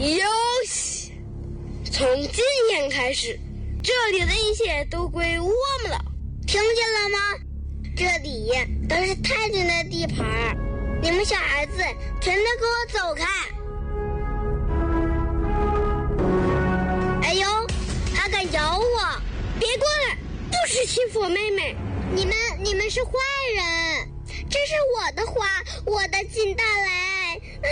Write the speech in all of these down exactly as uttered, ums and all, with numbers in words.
游戏。从今天开始，这里的一切都归我们了， 听见了吗？这里都是太君的地盘，你们小孩子全都给我走开！哎呦，他敢咬我！ 别过来，不许欺负我妹妹！ 你们你们是坏人，这是我的花，我的金大雷。嗯，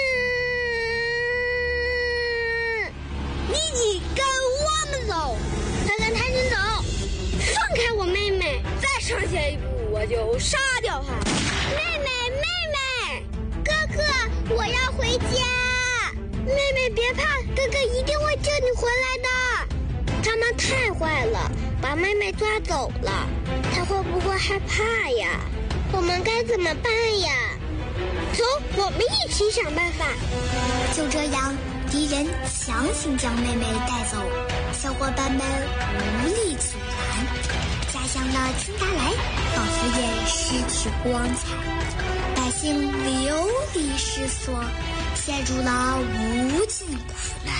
你你跟我们走， 他跟太君走， 放开我妹妹！再上前一步，我就杀掉她！ 妹妹妹妹，哥哥，我要回家。 妹妹别怕， 哥哥一定会救你回来的。他们太坏了，把妹妹抓走了，她会不会害怕呀？我们该怎么办呀？ 走，我们一起想办法。 就这样，敌人强行将妹妹带走，小伙伴们无力阻拦，家乡的金达莱仿佛也失去光彩，百姓流离失所，陷入了无尽苦难。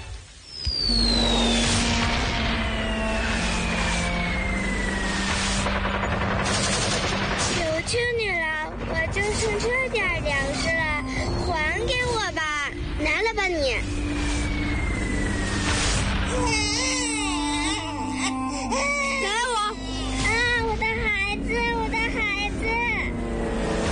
求求你了，我就剩这点粮食了，还给我吧！ 拿了吧你！ 嗯